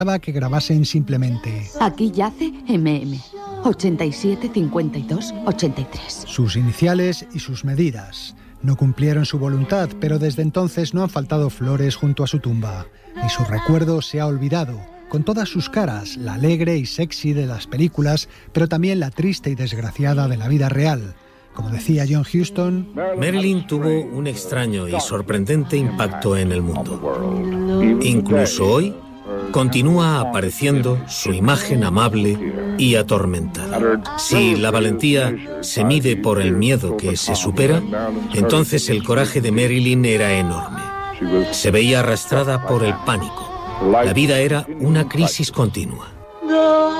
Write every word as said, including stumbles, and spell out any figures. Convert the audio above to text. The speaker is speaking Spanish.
que grabasen simplemente. Aquí yace eme eme, ochenta y siete cincuenta y dos ochenta y tres. Sus iniciales y sus medidas. No cumplieron su voluntad, pero desde entonces no han faltado flores junto a su tumba. Ni su recuerdo se ha olvidado, con todas sus caras, la alegre y sexy de las películas, pero también la triste y desgraciada de la vida real. Como decía John Huston, Marilyn tuvo un extraño y sorprendente impacto en el mundo. Incluso hoy, continúa apareciendo su imagen amable y atormentada. Si la valentía se mide por el miedo que se supera, entonces el coraje de Marilyn era enorme. Se veía arrastrada por el pánico. La vida era una crisis continua.